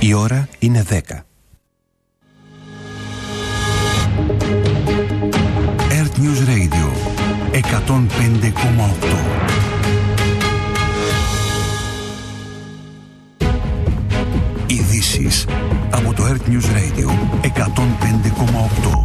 Η ώρα είναι 10. Earth News Radio 105,8. Ειδήσεις από το Earth News Radio 105,8.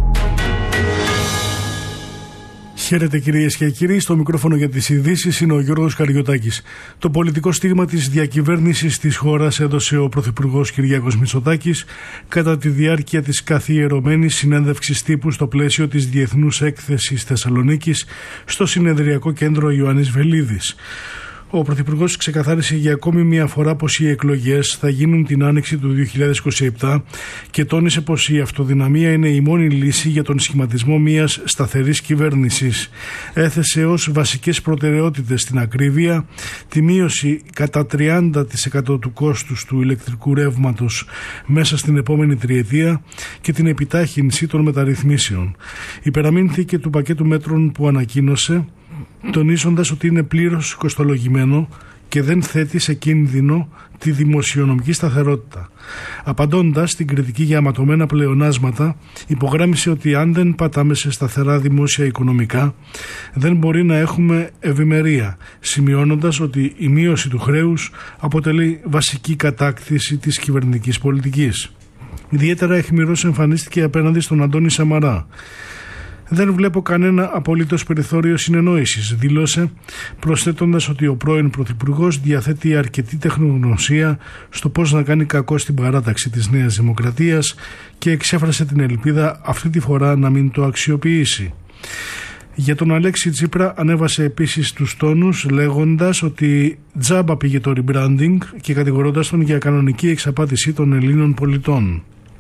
Χαίρετε κυρίες και κύριοι, στο μικρόφωνο για τις ειδήσεις είναι ο Γιώργος Καριωτάκης. Το πολιτικό στίγμα της διακυβέρνησης της χώρας έδωσε ο Πρωθυπουργός Κυριάκος Μητσοτάκης κατά τη διάρκεια της καθιερωμένης συνέντευξης τύπου στο πλαίσιο της Διεθνούς Έκθεσης Θεσσαλονίκης στο Συνεδριακό Κέντρο Ιωάννης Βελίδης. Ο Πρωθυπουργός ξεκαθάρισε για ακόμη μια φορά πως οι εκλογές θα γίνουν την άνοιξη του 2027 και τόνισε πως η αυτοδυναμία είναι η μόνη λύση για τον σχηματισμό μιας σταθερής κυβέρνησης. Έθεσε ως βασικές προτεραιότητες την ακρίβεια, τη μείωση κατά 30% του κόστους του ηλεκτρικού ρεύματος μέσα στην επόμενη τριετία και την επιτάχυνση των μεταρρυθμίσεων. Υπεραμείνθηκε του πακέτου μέτρων που ανακοίνωσε, τονίζοντας ότι είναι πλήρως κοστολογημένο και δεν θέτει σε κίνδυνο τη δημοσιονομική σταθερότητα. Απαντώντας στην κριτική για αματωμένα πλεονάσματα, υπογράμμισε ότι αν δεν πατάμε σε σταθερά δημόσια οικονομικά, δεν μπορεί να έχουμε ευημερία, σημειώνοντας ότι η μείωση του χρέους αποτελεί βασική κατάκτηση της κυβερνητικής πολιτικής. Ιδιαίτερα αιχμηρός εμφανίστηκε απέναντι στον Αντώνη Σαμαρά. «Δεν βλέπω κανένα απολύτως περιθώριο συνεννόησης», δήλωσε, προσθέτοντας ότι ο πρώην Πρωθυπουργός διαθέτει αρκετή τεχνογνωσία στο πώς να κάνει κακό στην παράταξη της Νέας Δημοκρατίας και εξέφρασε την ελπίδα αυτή τη φορά να μην το αξιοποιήσει. Για τον Αλέξη Τσίπρα ανέβασε επίσης τους τόνους, λέγοντας ότι τζάμπα πήγε το rebranding και κατηγορώντας τον για κανονική εξαπάτηση των Ελλήνων πολιτών.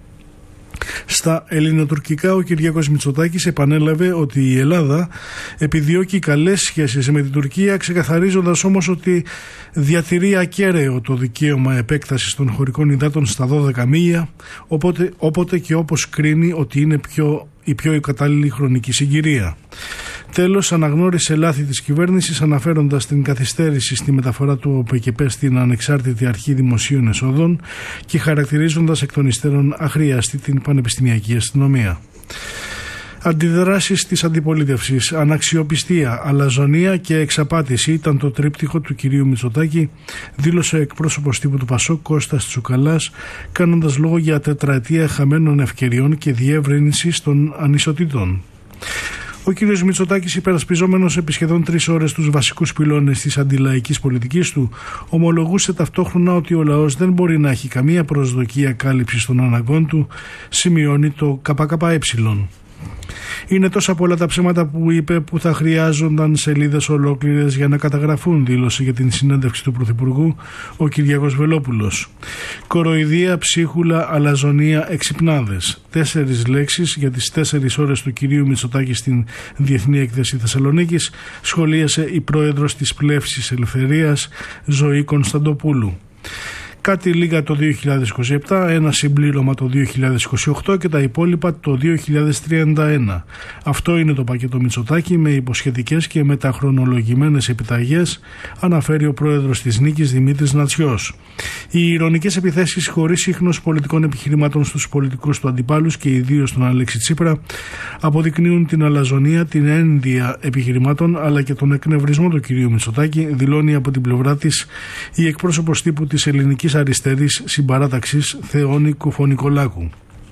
Στα ελληνοτουρκικά, ο Κυριάκος Μητσοτάκης επανέλαβε ότι η Ελλάδα επιδιώκει καλές σχέσεις με την Τουρκία, ξεκαθαρίζοντας όμως ότι διατηρεί ακέραιο το δικαίωμα επέκτασης των χωρικών υδάτων στα 12 μίλια, όποτε και όπως κρίνει ότι είναι η πιο κατάλληλη χρονική συγκυρία. Τέλος, αναγνώρισε λάθη της κυβέρνησης, αναφέροντας την καθυστέρηση στη μεταφορά του ΟΠΕΚΕΠΕ στην Ανεξάρτητη Αρχή Δημοσίων Εσόδων και χαρακτηρίζοντας εκ των υστέρων αχρίαστη την πανεπιστημιακή αστυνομία. Αντιδράσεις της αντιπολίτευσης, αναξιοπιστία, αλαζονία και εξαπάτηση ήταν το τρίπτυχο του κυρίου Μητσοτάκη, δήλωσε εκπρόσωπος τύπου του ΠΑΣΟΚ Κώστας Τσουκαλάς, κάνοντας λόγο για τετραετία χαμένων ευκαιριών και διεύρυνσης των ανισοτήτων. Ο κ. Μητσοτάκης, υπερασπιζόμενος επί σχεδόν 3 ώρες τους βασικούς πυλώνες της αντιλαϊκής πολιτικής του, ομολογούσε ταυτόχρονα ότι ο λαός δεν μπορεί να έχει καμία προσδοκία κάλυψης των αναγκών του, σημειώνει το ΚΚΕ. «Είναι τόσα πολλά τα ψέματα που είπε που θα χρειάζονταν σελίδες ολόκληρες για να καταγραφούν», δήλωσε για την συνέντευξη του Πρωθυπουργού ο Κυριάκος Βελόπουλος. «Κοροϊδία, ψίχουλα, αλαζονία, εξυπνάδες». 4 λέξεις για τις 4 ώρες του κυρίου Μητσοτάκη στην Διεθνή Έκθεση Θεσσαλονίκης, σχολίασε η πρόεδρος της Πλεύσης Ελευθερίας, Ζωή Κωνσταντοπούλου. Κάτι λίγα το 2027, ένα συμπλήρωμα το 2028 και τα υπόλοιπα το 2031. Αυτό είναι το πακέτο Μητσοτάκη με υποσχετικές και μεταχρονολογημένες επιταγές, αναφέρει ο πρόεδρος της Νίκης Δημήτρης Νατσιός. Οι ειρωνικές επιθέσεις χωρίς ίχνος πολιτικών επιχειρημάτων στους πολιτικούς του αντιπάλους και ιδίως τον Αλέξη Τσίπρα αποδεικνύουν την αλαζονία, την ένδια επιχειρημάτων αλλά και τον εκνευρισμό του κυρίου Μητσοτάκη, δηλώνει από την πλευρά της η εκπρόσωπος τύπου της ελληνικής αριστερής συμπαράταξης Θεόνη Κουφονικολάκου.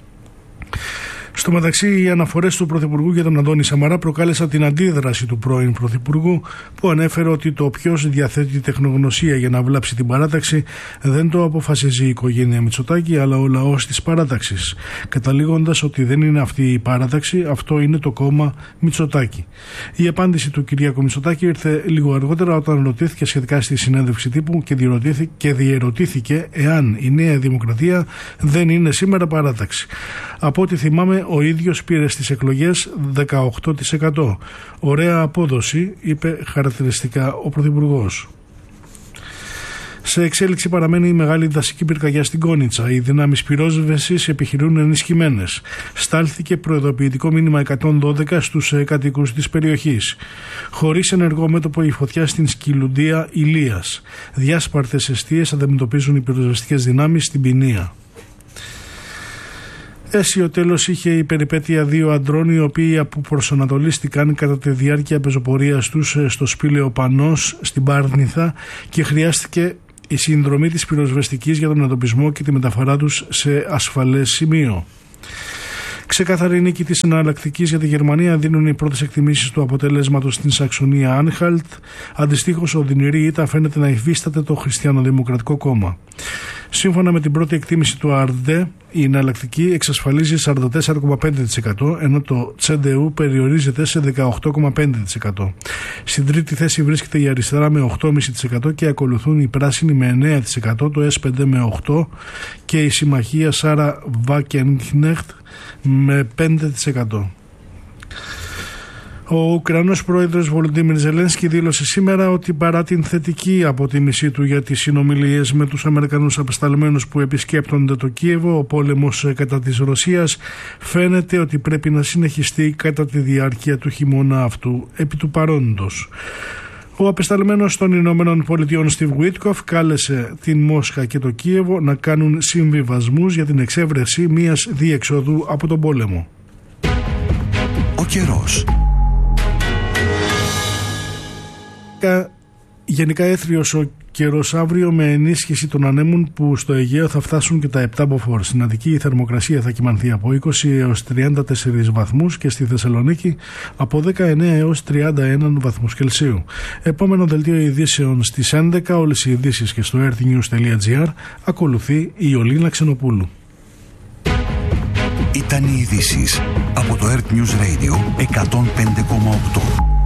Στο μεταξύ, οι αναφορές του Πρωθυπουργού για τον Αντώνη Σαμαρά προκάλεσαν την αντίδραση του πρώην Πρωθυπουργού, που ανέφερε ότι το ποιος διαθέτει τεχνογνωσία για να βλάψει την παράταξη δεν το αποφασίζει η οικογένεια Μητσοτάκη, αλλά ο λαός της παράταξης, καταλήγοντας ότι δεν είναι αυτή η παράταξη, αυτό είναι το κόμμα Μητσοτάκη. Η απάντηση του Κυριάκου Μητσοτάκη ήρθε λίγο αργότερα, όταν ρωτήθηκε σχετικά στη συνέντευξη τύπου και διερωτήθηκε εάν η Νέα Δημοκρατία δεν είναι σήμερα παράταξη. Από ό,τι θυμάμαι, ο ίδιος πήρε στις εκλογές 18%. Ωραία απόδοση, είπε χαρακτηριστικά ο Πρωθυπουργός. Σε εξέλιξη παραμένει η μεγάλη δασική πυρκαγιά στην Κόνιτσα. Οι δυνάμεις πυρόσβεσης επιχειρούν ενισχυμένες. Στάλθηκε προειδοποιητικό μήνυμα 112 στους κατοίκους της περιοχής. Χωρίς ενεργό μέτωπο η φωτιά στην Σκυλουντία Ηλίας. Διάσπαρτες εστίες αντιμετωπίζουν οι πυροσβεστικές δυνάμεις στην Ποινία. Αίσιο τέλος είχε η περιπέτεια δύο αντρών οι οποίοι αποπροσανατολίστηκαν κατά τη διάρκεια πεζοπορίας τους στο σπήλαιο Πανός στην Πάρνηθα και χρειάστηκε η συνδρομή της πυροσβεστικής για τον εντοπισμό και τη μεταφορά τους σε ασφαλές σημείο. Ξεκάθαρη νίκη της εναλλακτικής για τη Γερμανία δίνουν οι πρώτες εκτιμήσεις του αποτελέσματος στην Σαξονία Άνχαλτ. Αντιστοίχως, οδυνηρή ήττα φαίνεται να υφίσταται το Χριστιανοδημοκρατικό Κόμμα. Σύμφωνα με την πρώτη εκτίμηση του ΑΡΔΕ, η εναλλακτική εξασφαλίζει 44,5%, ενώ το CDU περιορίζεται σε 18,5%. Στην τρίτη θέση βρίσκεται η αριστερά με 8,5% και ακολουθούν οι πράσινοι με 9%, το S5 με 8% και η συμμαχία Σάρα Βάκενκνεχτ με 5%. Ο Ουκρανός πρόεδρος Βολοντίμιρ Ζελένσκι δήλωσε σήμερα ότι παρά την θετική αποτίμησή του για τις συνομιλίες με τους Αμερικανούς απεσταλμένους που επισκέπτονται το Κίεβο, ο πόλεμος κατά της Ρωσίας φαίνεται ότι πρέπει να συνεχιστεί κατά τη διάρκεια του χειμώνα αυτού επί του παρόντος. Ο απεσταλμένος των Ηνωμένων Πολιτειών Στιβ Γουίτκοφ κάλεσε την Μόσχα και το Κίεβο να κάνουν συμβιβασμούς για την εξέβρεση μιας διεξοδού από τον πόλεμο. Ο καιρός. Γενικά έθριος ο καιρός αύριο με ενίσχυση των ανέμων που στο Αιγαίο θα φτάσουν και τα 7 μποφόρ. Στην Αττική η θερμοκρασία θα κυμανθεί από 20 έως 34 βαθμούς και στη Θεσσαλονίκη από 19 έως 31 βαθμούς Κελσίου. Επόμενο δελτίο ειδήσεων στις 11, όλες οι ειδήσεις και στο earthnews.gr. Ακολουθεί η Ιωλίνα Ξενοπούλου. Ήταν οι ειδήσεις από το Earth News Radio 105,8.